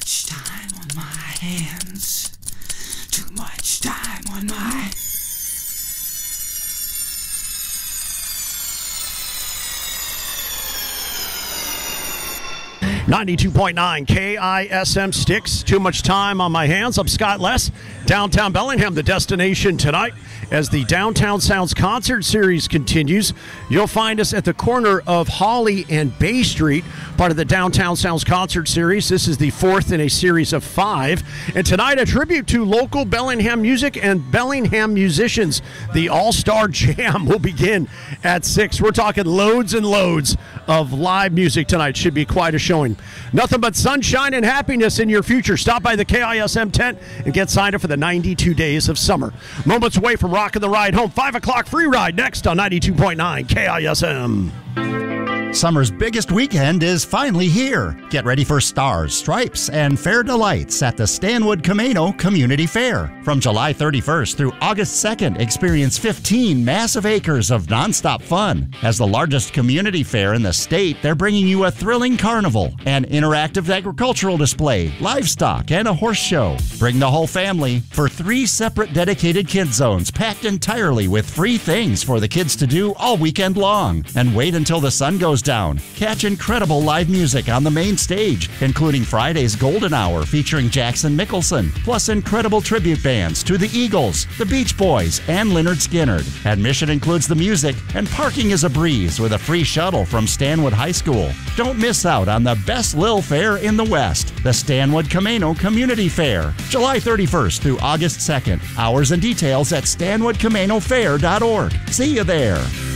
much time on my hands. Too much time on my... 92.9 KISM Sticks. Too much time on my hands. I'm Scott Less. Downtown Bellingham, the destination tonight as the Downtown Sounds concert series continues. You'll find us at the corner of Hawley and Bay Street, part of the Downtown Sounds concert series. This is the fourth in a series of 5. And tonight, a tribute to local Bellingham music and Bellingham musicians. The All-Star Jam will begin at 6. We're talking loads and loads of live music tonight. Should be quite a showing. Nothing but sunshine and happiness in your future. Stop by the KISM tent and get signed up for the 92 days of summer. Moments away from rocking the ride home. 5 o'clock free ride next on 92.9 KISM. Summer's biggest weekend is finally here. Get ready for Stars, Stripes, and Fair Delights at the Stanwood Camano Community Fair. From July 31st through August 2nd, experience 15 massive acres of nonstop fun. As the largest community fair in the state, they're bringing you a thrilling carnival, an interactive agricultural display, livestock, and a horse show. Bring the whole family for 3 separate dedicated kid zones packed entirely with free things for the kids to do all weekend long. And wait until the sun goes down. Catch incredible live music on the main stage, including Friday's Golden Hour featuring Jackson Mickelson, plus incredible tribute bands to the Eagles, the Beach Boys, and Lynyrd Skynyrd. Admission includes the music, and parking is a breeze with a free shuttle from Stanwood High School. Don't miss out on the best lil fair in the West, the Stanwood Camano Community Fair, July 31st through August 2nd. Hours and details at stanwoodcamanofair.org. See you there.